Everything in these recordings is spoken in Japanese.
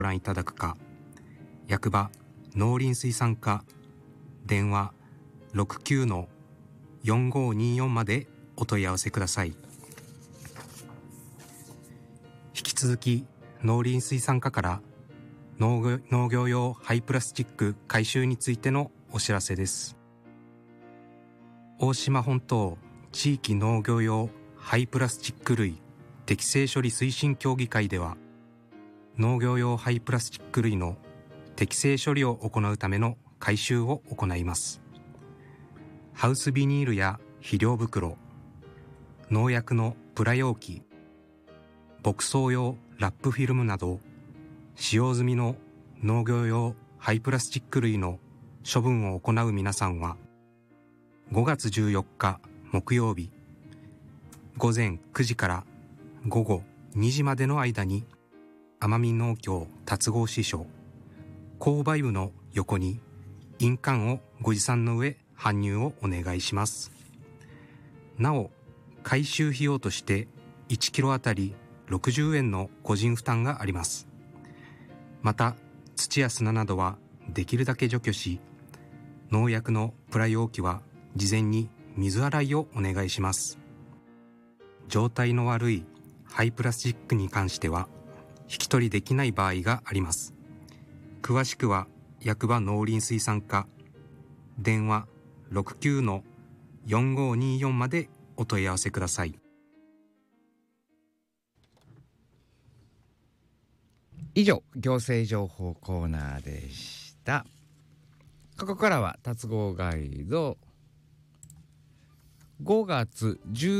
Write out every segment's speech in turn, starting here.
ご覧いただくか、役場農林水産課電話69-4524までお問い合わせください。引き続き農林水産課から農業用廃プラスチック回収についてのお知らせです。大島本島地域農業用廃プラスチック類適正処理推進協議会では、農業用廃プラスチック類の適正処理を行うための回収を行います。ハウスビニールや肥料袋、農薬のプラ容器、牧草用ラップフィルムなど使用済みの農業用廃プラスチック類の処分を行う皆さんは、5月14日木曜日午前9時から午後2時までの間に、奄美農協達合支所購買部の横に印鑑をご持参の上搬入をお願いします。なお、回収費用として1キロあたり60円の個人負担があります。また、土や砂などはできるだけ除去し、農薬のプラ容器は事前に水洗いをお願いします。状態の悪い廃プラスチックに関しては引き取りできない場合があります。詳しくは役場農林水産課電話69-4524までお問い合わせください。 以上、行政情報コーナーでした。ここからは達合ガイド。5月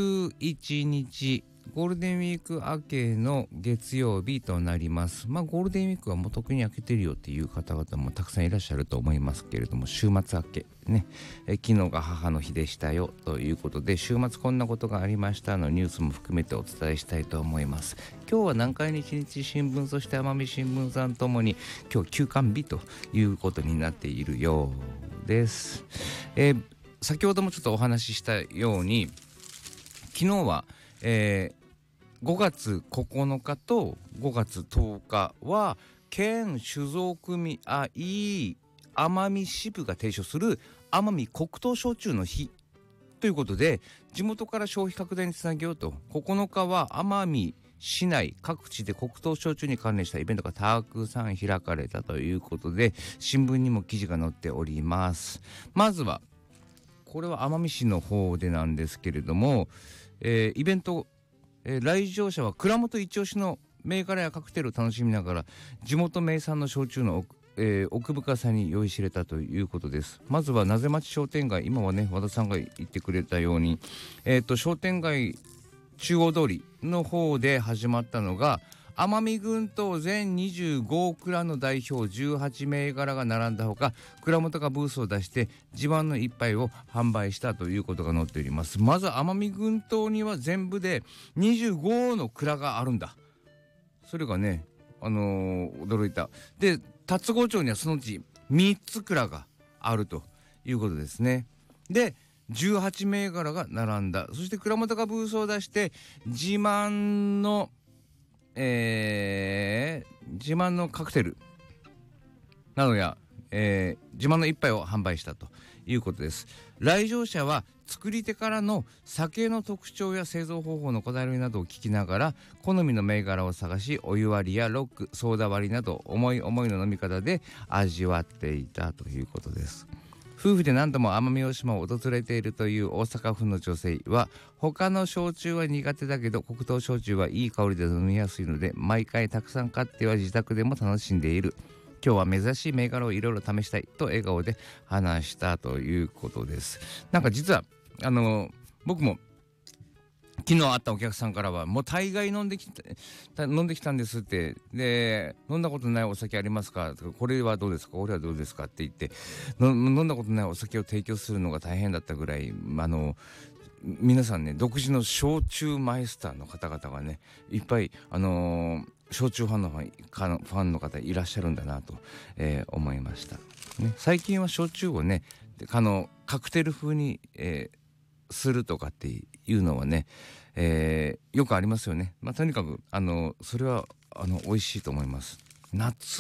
11日ゴールデンウィーク明けの月曜日となります。ゴールデンウィークはもうとっくに明けてるよっていう方々もたくさんいらっしゃると思いますけれども、週末明けね、昨日が母の日でしたよということで、週末こんなことがありましたのニュースも含めてお伝えしたいと思います。今日は南海日日新聞、そして奄美新聞さんともに今日休刊日ということになっているようです。先ほどもちょっとお話ししたように、昨日は、5月9日と5月10日は県酒造組合奄美支部が提唱する奄美黒糖焼酎の日ということで、地元から消費拡大につなげようと、9日は奄美市内各地で黒糖焼酎に関連したイベントがたくさん開かれたということで、新聞にも記事が載っております。まずはこれは奄美市の方でなんですけれども、イベント、来場者は蔵元一押しの銘柄やカクテルを楽しみながら地元名産の焼酎の奥深さに酔いしれたということです。まずはなぜ町商店街、今はね和田さんが言ってくれたように、商店街中央通りの方で始まったのが、奄美群島全25蔵の代表18銘柄が並んだほか、蔵元がブースを出して自慢の一杯を販売したということが載っております。まず奄美群島には全部で25の蔵があるんだ。それがね、驚いた。で、達合町にはそのうち3つ蔵があるということですね。で、18銘柄が並んだ。そして蔵元がブースを出して自慢のカクテルなどや、自慢の一杯を販売したということです。来場者は作り手からの酒の特徴や製造方法のこだわりなどを聞きながら、好みの銘柄を探し、お湯割りやロック、ソーダ割りなど思い思いの飲み方で味わっていたということです。夫婦で何度も奄美大島を訪れているという大阪府の女性は、他の焼酎は苦手だけど黒糖焼酎はいい香りで飲みやすいので毎回たくさん買っては自宅でも楽しんでいる。今日は珍しい銘柄をいろいろ試したいと笑顔で話したということです。なんか実は僕も昨日会ったお客さんからは、もう大概飲んできたんですって。で、飲んだことないお酒ありますか、これはどうですか、これはどうですかって言って、飲んだことないお酒を提供するのが大変だったぐらい、皆さんね、独自の焼酎マイスターの方々がね、いっぱい焼酎ファンの方いらっしゃるんだなと、思いました、ね。最近は焼酎をね、カクテル風に、するとかっていうのはね、よくありますよね。とにかくそれは美味しいと思います。 夏